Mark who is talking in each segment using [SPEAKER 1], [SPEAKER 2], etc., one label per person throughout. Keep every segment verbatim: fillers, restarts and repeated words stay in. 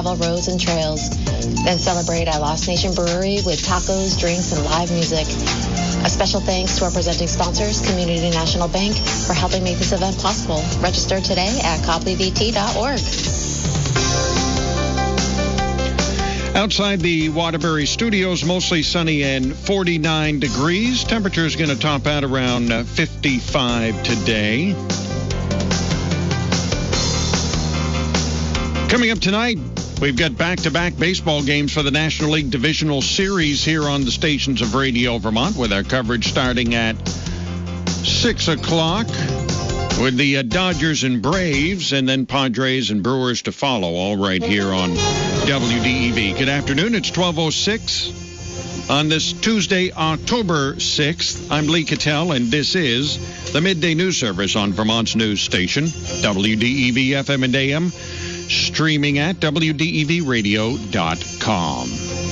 [SPEAKER 1] roads and trails. Then celebrate at Lost Nation Brewery with tacos, drinks, and live music. A special thanks to our presenting sponsors, Community National Bank, for helping make this event possible. Register today at copley v t dot org.
[SPEAKER 2] Outside the Waterbury Studios, mostly sunny and forty-nine degrees. Temperature is going to top out around uh, fifty-five today. Coming up tonight, we've got back-to-back baseball games for the National League Divisional Series here on the stations of Radio Vermont, with our coverage starting at six o'clock with the uh, Dodgers and Braves, and then Padres and Brewers to follow, all right here on W D E V. Good afternoon. It's twelve oh six on this Tuesday, October sixth. I'm Lee Cattell, and this is the Midday News Service on Vermont's news station, W D E V F M and A M, streaming at W D E V radio dot com.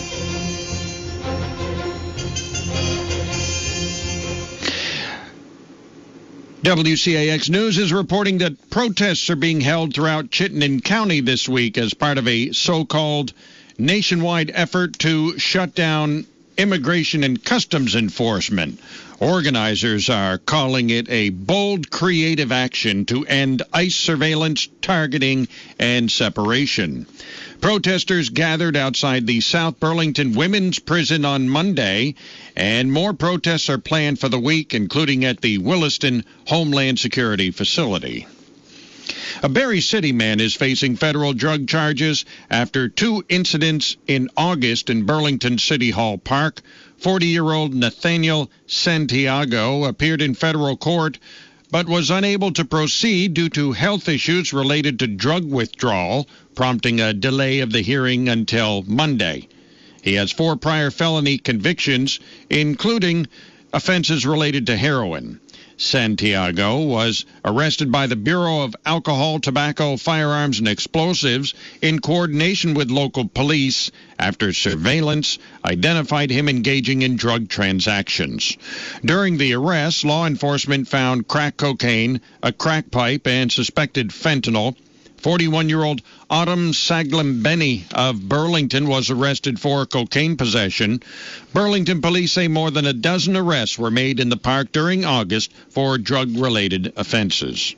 [SPEAKER 2] W C A X News is reporting that protests are being held throughout Chittenden County this week as part of a so-called nationwide effort to shut down immigration and customs enforcement. Organizers are calling it a bold, creative action to end ICE surveillance, targeting, and separation. Protesters gathered outside the South Burlington Women's Prison on Monday, and more protests are planned for the week, including at the Williston Homeland Security Facility. A Berry City man is facing federal drug charges after two incidents in August in Burlington City Hall Park. forty-year-old Nathaniel Santiago appeared in federal court but was unable to proceed due to health issues related to drug withdrawal, prompting a delay of the hearing until Monday. He has four prior felony convictions, including offenses related to heroin. Santiago was arrested by the Bureau of Alcohol, Tobacco, Firearms, and Explosives in coordination with local police after surveillance identified him engaging in drug transactions. During the arrest, law enforcement found crack cocaine, a crack pipe, and suspected fentanyl. forty-one-year-old Autumn Saglambeni of Burlington was arrested for cocaine possession. Burlington police say more than a dozen arrests were made in the park during August for drug-related offenses.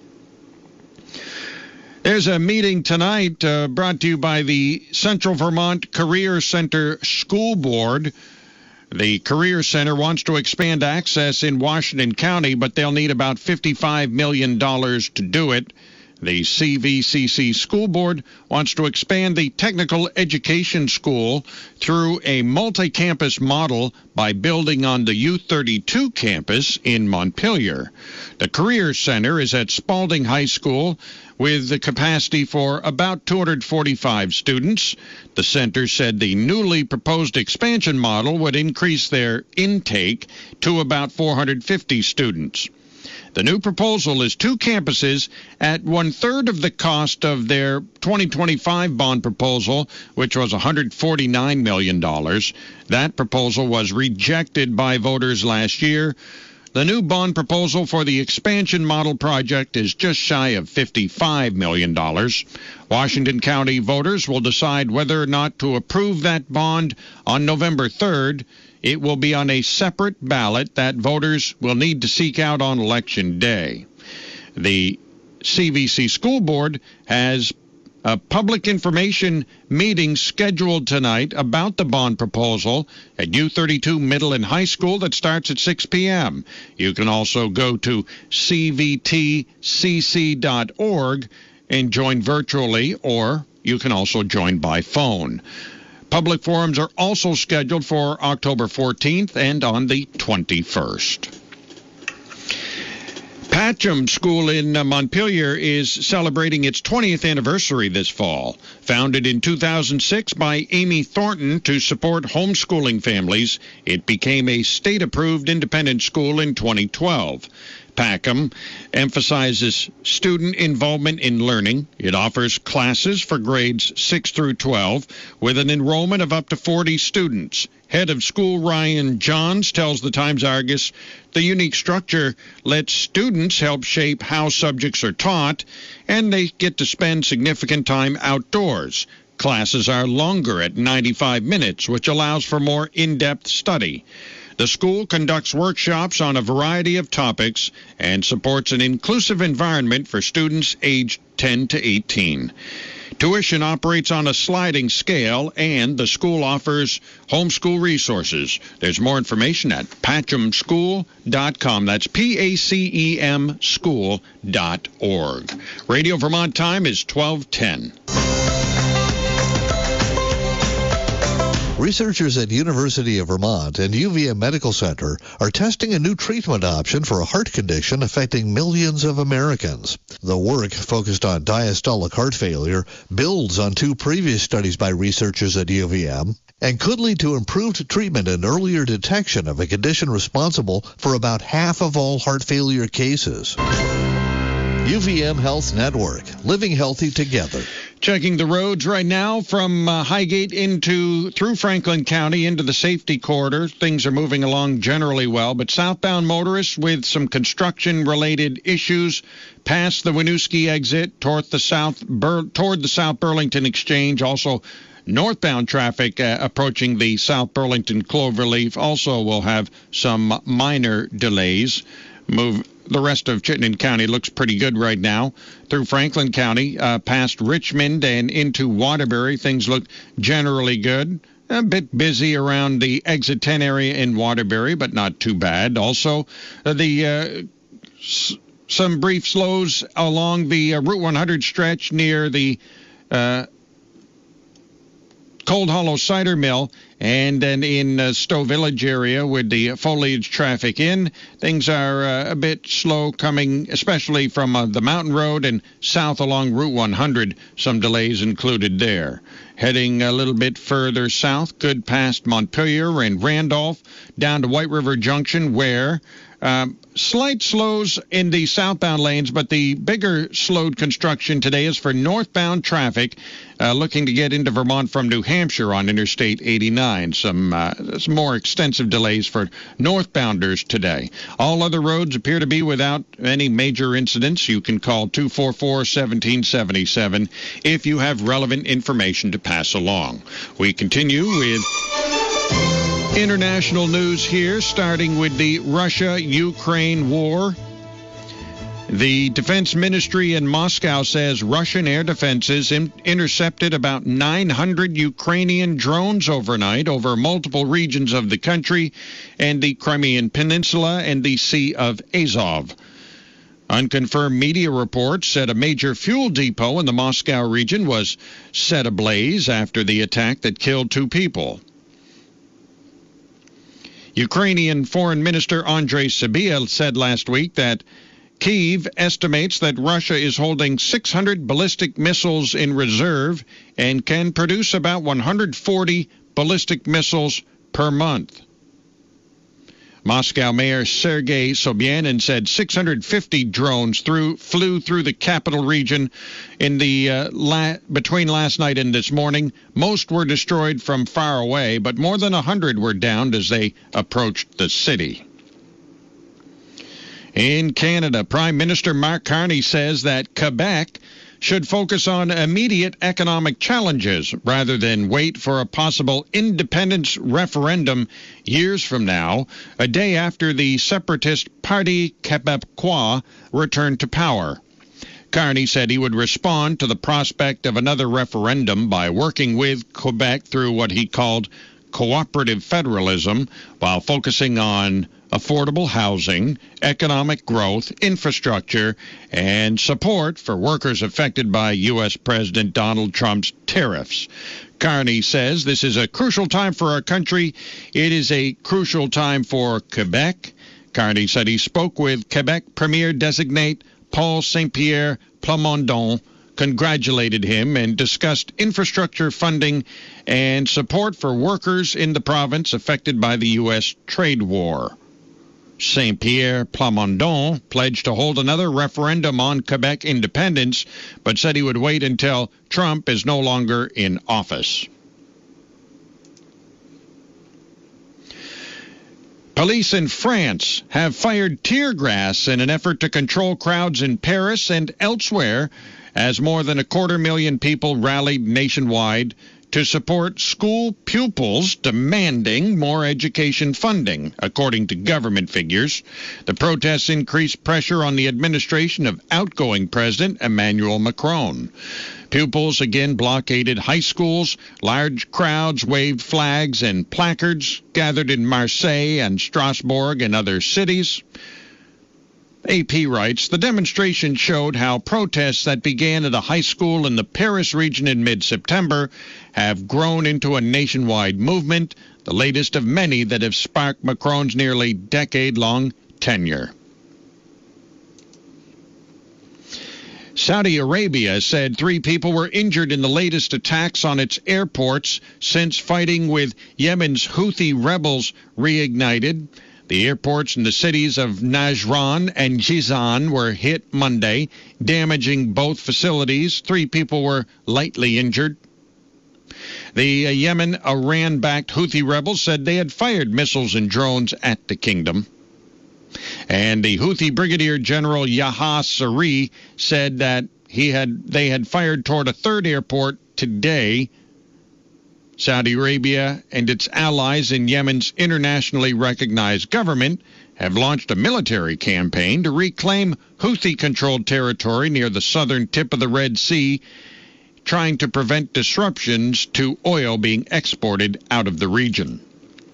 [SPEAKER 2] There's a meeting tonight uh, brought to you by the Central Vermont Career Center School Board. The Career Center wants to expand access in Washington County, but they'll need about fifty-five million dollars to do it. The C V C C School Board wants to expand the technical education school through a multi-campus model by building on the U thirty-two campus in Montpelier. The Career Center is at Spalding High School with the capacity for about two hundred forty-five students. The center said the newly proposed expansion model would increase their intake to about four hundred fifty students. The new proposal is two campuses at one-third of the cost of their twenty twenty-five bond proposal, which was one hundred forty-nine million dollars. That proposal was rejected by voters last year. The new bond proposal for the expansion model project is just shy of fifty-five million dollars. Washington County voters will decide whether or not to approve that bond on November third. It will be on a separate ballot that voters will need to seek out on Election Day. The C V C School Board has a public information meeting scheduled tonight about the bond proposal at U thirty-two Middle and High School that starts at six p.m. You can also go to c v t c c dot org and join virtually, or you can also join by phone. Public forums are also scheduled for October fourteenth and on the twenty-first. Patcham School in Montpelier is celebrating its twentieth anniversary this fall. Founded in two thousand six by Amy Thornton to support homeschooling families, it became a state-approved independent school in twenty twelve. Packham emphasizes student involvement in learning. It offers classes for grades six through twelve with an enrollment of up to forty students. Head of school Ryan Johns tells the Times-Argus the unique structure lets students help shape how subjects are taught, and they get to spend significant time outdoors. Classes are longer at ninety-five minutes, which allows for more in-depth study. The school conducts workshops on a variety of topics and supports an inclusive environment for students aged ten to eighteen. Tuition operates on a sliding scale, and the school offers homeschool resources. There's more information at patcham school dot com. That's P A C E M school dot org. Radio Vermont time is twelve ten.
[SPEAKER 3] Researchers at University of Vermont and U V M Medical Center are testing a new treatment option for a heart condition affecting millions of Americans. The work, focused on diastolic heart failure, builds on two previous studies by researchers at U V M and could lead to improved treatment and earlier detection of a condition responsible for about half of all heart failure cases. U V M Health Network, living healthy together.
[SPEAKER 2] Checking the roads right now from uh, Highgate into through Franklin County into the safety corridor. Things are moving along generally well, but southbound motorists with some construction-related issues past the Winooski exit toward the south Bur- toward the South Burlington Exchange. Also, northbound traffic uh, approaching the South Burlington Cloverleaf also will have some minor delays. Move. The rest of Chittenden County looks pretty good right now. Through Franklin County, uh, past Richmond and into Waterbury, things look generally good. A bit busy around the exit ten area in Waterbury, but not too bad. Also, uh, the uh, s- some brief slows along the uh, Route one hundred stretch near the uh, Cold Hollow Cider Mill, and then in uh, Stowe Village area with the foliage traffic in. Things are uh, a bit slow coming, especially from uh, the Mountain Road and south along Route one hundred. Some delays included there. Heading a little bit further south, good past Montpelier and Randolph, down to White River Junction, where um, slight slows in the southbound lanes, but the bigger slowed construction today is for northbound traffic uh, looking to get into Vermont from New Hampshire on Interstate eighty-nine. Some, uh, some more extensive delays for northbounders today. All other roads appear to be without any major incidents. You can call two four four, one seven seven seven if you have relevant information to pass along. We continue with international news here, starting with the Russia-Ukraine war. The Defense Ministry in Moscow says Russian air defenses in- intercepted about nine hundred Ukrainian drones overnight over multiple regions of the country and the Crimean Peninsula and the Sea of Azov. Unconfirmed media reports said a major fuel depot in the Moscow region was set ablaze after the attack that killed two people. Ukrainian Foreign Minister Andrei Sybiha said last week that Kyiv estimates that Russia is holding six hundred ballistic missiles in reserve and can produce about one hundred forty ballistic missiles per month. Moscow Mayor Sergei Sobyanin said six hundred fifty drones through, flew through the capital region in the uh, la- between last night and this morning. Most were destroyed from far away, but more than one hundred were downed as they approached the city. In Canada, Prime Minister Mark Carney says that Quebec should focus on immediate economic challenges rather than wait for a possible independence referendum years from now, a day after the separatist Parti Québécois returned to power. Carney said he would respond to the prospect of another referendum by working with Quebec through what he called cooperative federalism, while focusing on affordable housing, economic growth, infrastructure, and support for workers affected by U S President Donald Trump's tariffs. Carney says this is a crucial time for our country. It is a crucial time for Quebec. Carney said he spoke with Quebec Premier-designate Paul Saint-Pierre Plamondon, congratulated him, and discussed infrastructure funding and support for workers in the province affected by the U S trade war. Saint-Pierre Plamondon pledged to hold another referendum on Quebec independence, but said he would wait until Trump is no longer in office. Police in France have fired tear gas in an effort to control crowds in Paris and elsewhere as more than a quarter million people rallied nationwide to support school pupils demanding more education funding, according to government figures. The protests increased pressure on the administration of outgoing President Emmanuel Macron. Pupils again blockaded high schools. Large crowds waved flags and placards, gathered in Marseille and Strasbourg and other cities. A P writes, the demonstration showed how protests that began at a high school in the Paris region in mid-September have grown into a nationwide movement, the latest of many that have sparked Macron's nearly decade-long tenure. Saudi Arabia said three people were injured in the latest attacks on its airports since fighting with Yemen's Houthi rebels reignited. The airports in the cities of Najran and Jizan were hit Monday, damaging both facilities. Three people were lightly injured. The uh, Yemen Iran-backed Houthi rebels said they had fired missiles and drones at the kingdom. And the Houthi Brigadier General Yahya Saree said that he had they had fired toward a third airport today. Saudi Arabia and its allies in Yemen's internationally recognized government have launched a military campaign to reclaim Houthi-controlled territory near the southern tip of the Red Sea, trying to prevent disruptions to oil being exported out of the region.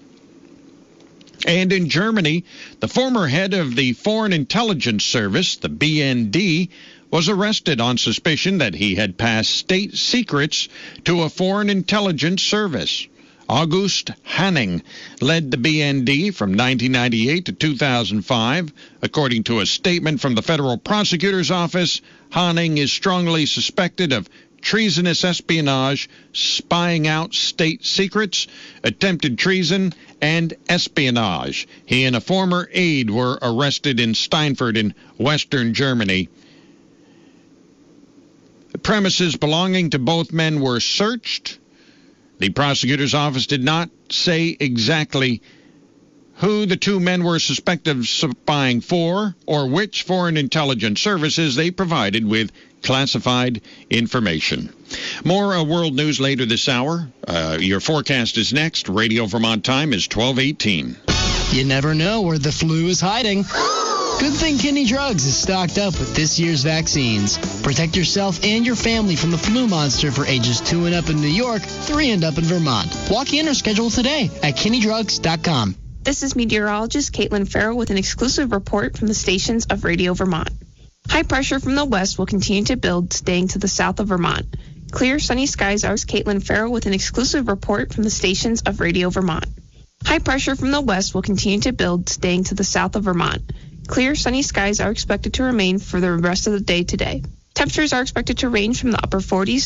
[SPEAKER 2] And in Germany, the former head of the Foreign Intelligence Service, the B N D, was arrested on suspicion that he had passed state secrets to a foreign intelligence service. August Hanning led the B N D from nineteen ninety-eight to two thousand five. According to a statement from the Federal Prosecutor's Office, Hanning is strongly suspected of treasonous espionage, spying out state secrets, attempted treason, and espionage. He and a former aide were arrested in Steinfurt in western Germany. The premises belonging to both men were searched. The prosecutor's office did not say exactly who the two men were suspected of spying for or which foreign intelligence services they provided with classified information. More uh, world news later this hour. Uh, your forecast is next. Radio Vermont time is twelve eighteen.
[SPEAKER 4] You never know where the flu is hiding. Good thing Kinney Drugs is stocked up with this year's vaccines. Protect yourself and your family from the flu monster for ages two and up in New York, three and up in Vermont. Walk in or schedule today at kinney drugs dot com.
[SPEAKER 5] This is meteorologist Caitlin Farrell with an exclusive report from the stations of Radio Vermont. High pressure from the west will continue to build, staying to the south of Vermont. Clear, sunny skies are Caitlin Farrell with an exclusive report from the stations of Radio Vermont. High pressure from the west will continue to build, staying to the south of Vermont. Clear, sunny skies are expected to remain for the rest of the day today. Temperatures are expected to range from the upper forties